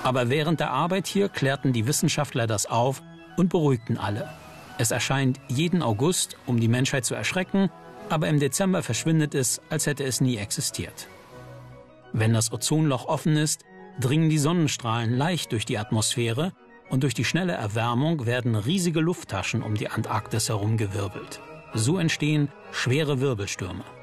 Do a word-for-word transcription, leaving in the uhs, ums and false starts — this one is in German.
Aber während der Arbeit hier klärten die Wissenschaftler das auf und beruhigten alle. Es erscheint jeden August, um die Menschheit zu erschrecken, aber im Dezember verschwindet es, als hätte es nie existiert. Wenn das Ozonloch offen ist, dringen die Sonnenstrahlen leicht durch die Atmosphäre und durch die schnelle Erwärmung werden riesige Lufttaschen um die Antarktis herumgewirbelt. So entstehen schwere Wirbelstürme.